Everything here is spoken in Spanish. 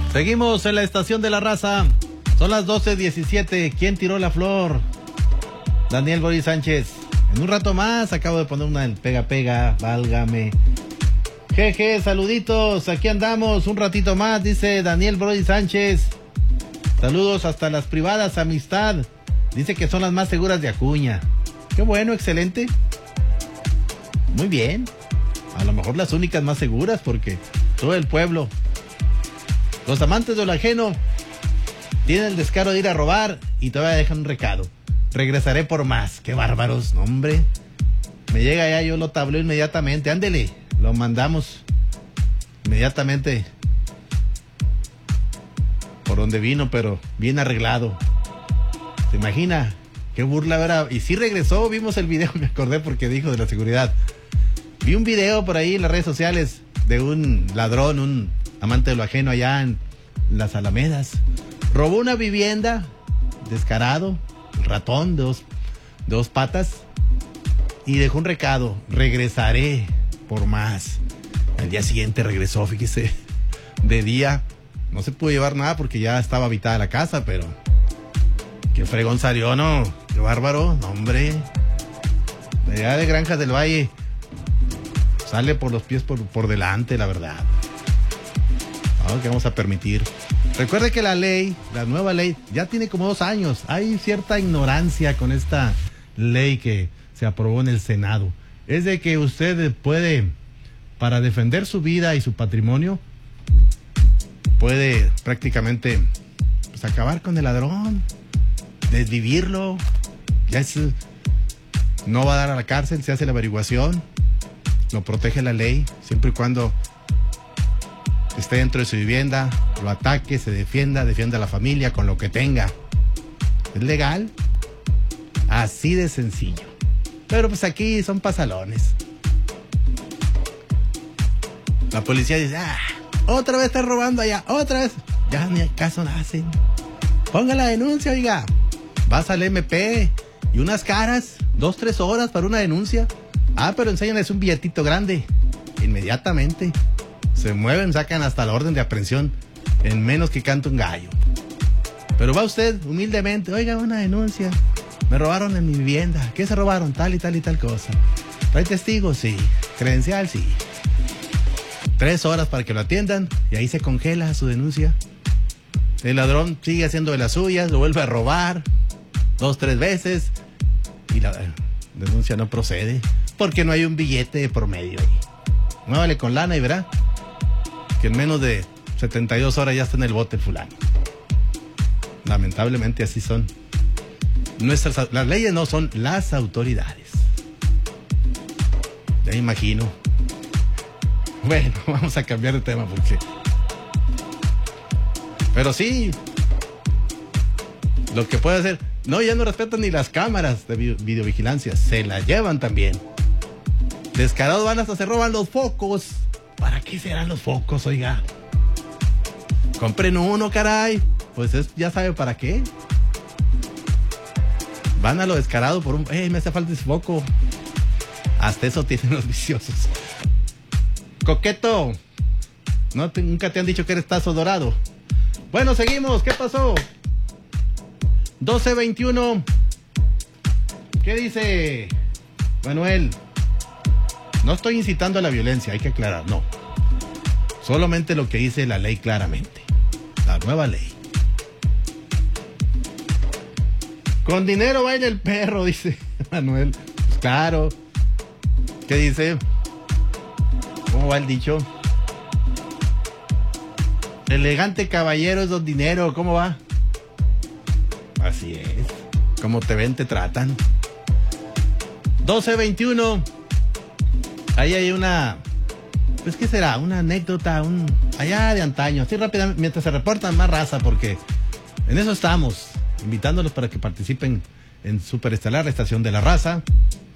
Seguimos en la estación de la raza. Son las 12:17. ¿Quién tiró la flor? Daniel Boris Sánchez. En un rato más acabo de poner una del pega pega, válgame. Jeje, saluditos, aquí andamos un ratito más, dice Daniel Boris Sánchez. Saludos hasta las privadas, amistad. Dice que son las más seguras de Acuña. Qué bueno, excelente. Muy bien. A lo mejor las únicas más seguras porque todo el pueblo, los amantes de lo ajeno, tienen el descaro de ir a robar y todavía dejan un recado. Regresaré por más. Qué bárbaros, no, hombre. Me llega ya, yo lo tableo inmediatamente. Ándele, lo mandamos inmediatamente por donde vino, pero bien arreglado. ¿Se imagina? Qué burla, ¿verdad? Y sí regresó, vimos el video, me acordé porque dijo de la seguridad. Vi un video por ahí en las redes sociales de un ladrón, un amante de lo ajeno allá en las Alamedas. Robó una vivienda, descarado, el ratón de dos patas, y dejó un recado: regresaré por más. Al día siguiente regresó, fíjese, de día. No se pudo llevar nada porque ya estaba habitada la casa, pero qué fregón salió, ¿no? Qué bárbaro, no, hombre. De allá de Granjas del Valle sale por los pies por delante, la verdad. ¿Qué vamos a permitir? Recuerde que la ley, la nueva ley, ya tiene como 2 años. Hay cierta ignorancia con esta ley que se aprobó en el Senado. Es de que usted puede, para defender su vida y su patrimonio, puede prácticamente pues, acabar con el ladrón, desvivirlo. Ya no va a dar a la cárcel, se hace la averiguación, lo protege la ley, siempre y cuando esté dentro de su vivienda, lo ataque, se defienda a la familia con lo que tenga. Es legal, así de sencillo. Pero pues aquí son pasalones. La policía dice: otra vez está robando allá, otra vez. Ya ni caso hacen. Ponga la denuncia, oiga. Vas al MP y unas caras, 2-3 horas para una denuncia. Pero enséñales un billetito grande. Inmediatamente se mueven, sacan hasta la orden de aprehensión en menos que canta un gallo. Pero va usted humildemente: oiga, una denuncia. Me robaron en mi vivienda. ¿Qué se robaron? Tal y tal y tal cosa. ¿Trae testigos? Sí. ¿Credencial? Sí. 3 horas para que lo atiendan y ahí se congela su denuncia. El ladrón sigue haciendo de las suyas, lo vuelve a robar 2-3 veces y la denuncia no procede porque no hay un billete de promedio ahí. Muévale con lana y verá que en menos de 72 horas ya está en el bote el fulano. Lamentablemente así son. Las leyes no, son las autoridades. Ya me imagino. Bueno, vamos a cambiar de tema porque... Pero sí, lo que puede hacer... No, ya no respetan ni las cámaras de videovigilancia. Se las llevan también. Descarados van hasta se roban los focos. ¿Para qué serán los focos, oiga? Compren uno, caray. Pues ya sabe para qué. Van a lo descarado por un... me hace falta ese foco. Hasta eso tienen los viciosos. Coqueto, nunca te han dicho que eres tazo dorado. Bueno, seguimos. ¿Qué pasó? 12:21. ¿Qué dice Manuel? No estoy incitando a la violencia, hay que aclarar, no. Solamente lo que dice la ley claramente. La nueva ley. Con dinero baila el perro, dice Manuel. Pues claro. ¿Qué dice? ¿Cómo va el dicho? Elegante caballero es don dinero. ¿Cómo va? Así es. Como te ven, te tratan. 12:21. Ahí hay una... Pues, ¿qué será? Una anécdota, allá de antaño. Así rápidamente, mientras se reportan más raza, porque en eso estamos. Invitándolos para que participen en Superestelar, la estación de la raza.